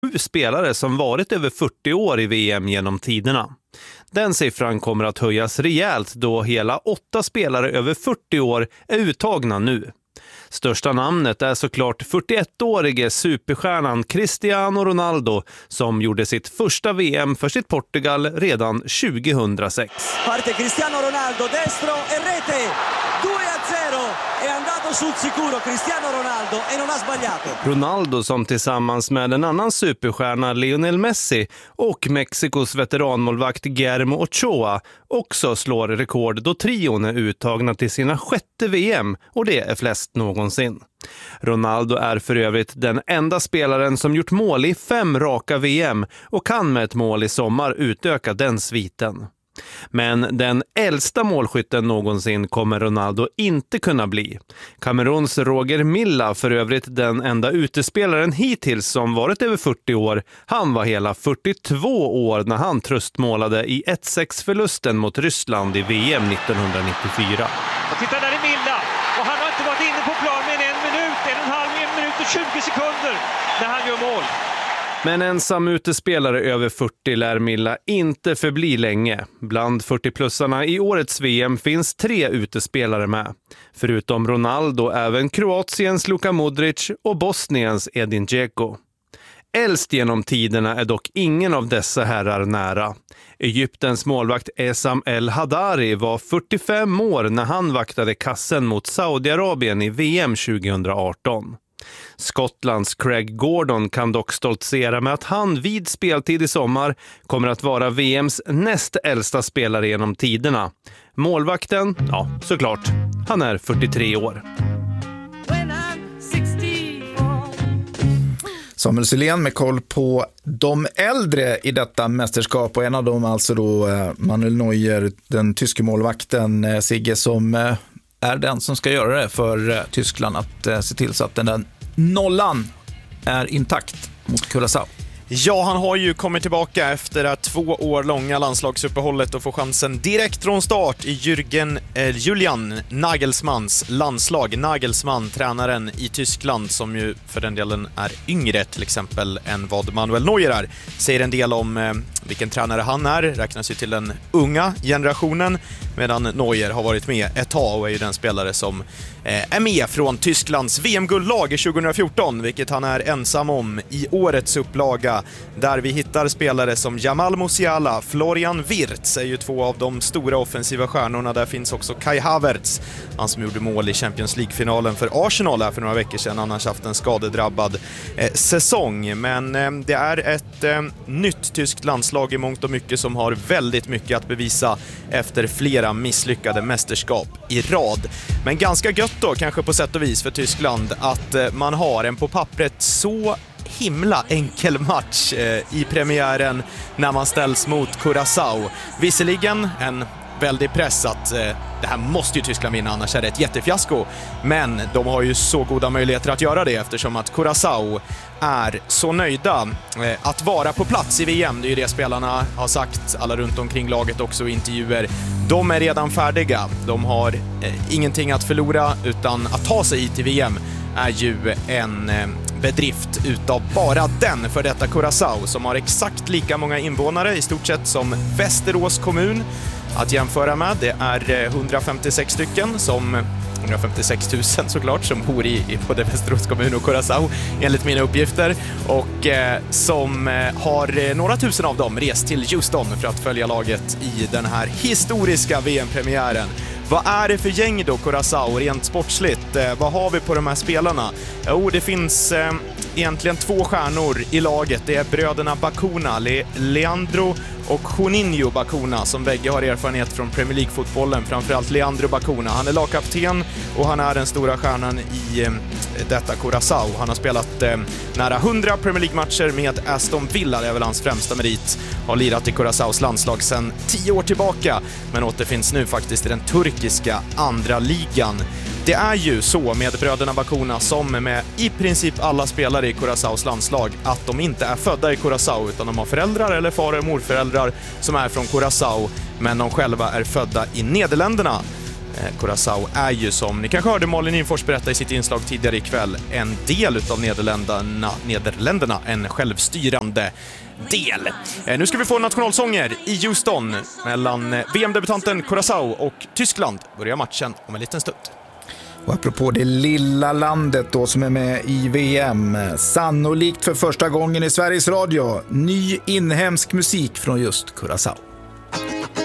7 spelare som varit över 40 år i VM genom tiderna. Den siffran kommer att höjas rejält då hela 8 spelare över 40 år är uttagna nu. Största namnet är såklart 41-årige superstjärnan Cristiano Ronaldo som gjorde sitt första VM för sitt Portugal redan 2006. Parte Cristiano Ronaldo, destro e rete, 2-0, è andato sul sicuro Cristiano Ronaldo e non ha sbagliato. Ronaldo som tillsammans med en annan superstjärna Lionel Messi och Mexikos veteranmålvakt Guillermo Ochoa också slår rekord då trion är uttagna till sina 6:e VM och det är flest någonsin. Ronaldo är för övrigt den enda spelaren som gjort mål i 5 raka VM och kan med ett mål i sommar utöka den sviten. Men den äldsta målskytten någonsin kommer Ronaldo inte kunna bli. Kameruns Roger Milla, för övrigt den enda utespelaren hittills som varit över 40 år, han var hela 42 år när han tröstmålade i 1-6-förlusten mot Ryssland i VM 1994. Och titta där är Milla, och han har inte varit inne på plan med 1 minut, 1,5 minut och 20 sekunder när han gör mål. Men ensam utespelare över 40 lär Milla inte förbli länge. Bland 40-plussarna i årets VM finns 3 utespelare med. Förutom Ronaldo även Kroatiens Luka Modric och Bosniens Edin Dzeko. Äldst genom tiderna är dock ingen av dessa herrar nära. Egyptens målvakt Essam El Hadari var 45 år när han vaktade kassen mot Saudiarabien i VM 2018. Skottlands Craig Gordon kan dock stoltsera med att han vid speltid i sommar kommer att vara VMs näst äldsta spelare genom tiderna. Målvakten, ja såklart, han är 43 år. Samuel Sylén med koll på de äldre i detta mästerskap och en av dem alltså då Manuel Neuer, den tyske målvakten Sigge, som är den som ska göra det för Tyskland att se till så att den där nollan är intakt mot Curaçao. Ja, han har ju kommit tillbaka efter det 2 år långa landslagsuppehållet och får chansen direkt från start i Julian Nagelsmanns landslag. Nagelsmann, tränaren i Tyskland, som ju för den delen är yngre till exempel än vad Manuel Neuer är, säger en del om vilken tränare han är, räknas ju till den unga generationen, medan Neuer har varit med ett tag och är ju den spelare som är med från Tysklands VM-guldlag 2014, vilket han är ensam om i årets upplaga, där vi hittar spelare som Jamal Musiala, Florian Wirtz är ju 2 av de stora offensiva stjärnorna. Där finns också Kai Havertz, han som gjorde mål i Champions League-finalen för Arsenal här för några veckor sedan, annars haft en skadedrabbad säsong. Men det är ett nytt tyskt landslag i mångt och mycket som har väldigt mycket att bevisa efter flera misslyckade mästerskap i rad. Men ganska gött då, kanske på sätt och vis för Tyskland, att man har en på pappret så himla enkel match i premiären när man ställs mot Curaçao. Visserligen en väldig press att det här måste ju Tyskland vinna, annars är det ett jättefiasko. Men de har ju så goda möjligheter att göra det eftersom att Curaçao är så nöjda att vara på plats i VM. Det är ju det spelarna har sagt, alla runt omkring laget också i intervjuer. De är redan färdiga. De har ingenting att förlora, utan att ta sig hit till VM är ju en bedrift utav bara den för detta Curaçao, som har exakt lika många invånare i stort sett som Västerås kommun. Att jämföra med, det är 156 stycken, som 156 000 såklart, som bor i både Västerås kommun och Curaçao enligt mina uppgifter, och som har några tusen av dem rest till Houston för att följa laget i den här historiska VM-premiären. Vad är det för gäng då, Curaçao, rent sportsligt? Vad har vi på de här spelarna? Jo, det finns egentligen 2 stjärnor i laget. Det är bröderna Bacuna, Leandro och Juninho Bacuna, som bägge har erfarenhet från Premier League-fotbollen. Framförallt Leandro Bacuna. Han är lagkapten och han är den stora stjärnan i detta Curaçao. Han har spelat nära 100 Premier League-matcher med Aston Villa, det är väl hans främsta merit. Har lirat i Curaçaos landslag sedan 10 år tillbaka, men återfinns nu faktiskt i den turkiska andra ligan. Det är ju så med bröderna Bacuna som med i princip alla spelare i Curaçaos landslag att de inte är födda i Curaçao, utan de har föräldrar eller far- och morföräldrar som är från Curaçao, men de själva är födda i Nederländerna. Curaçao är ju, som ni kanske hörde Malin Infors berätta i sitt inslag tidigare ikväll, en del utav Nederländerna, en självstyrande del. Nu ska vi få nationalsånger i Houston mellan VM-debutanten Curaçao och Tyskland. Börjar matchen om en liten stund. Och apropå det lilla landet då som är med i VM, sannolikt för första gången i Sveriges Radio, ny inhemsk musik från just Curaçao.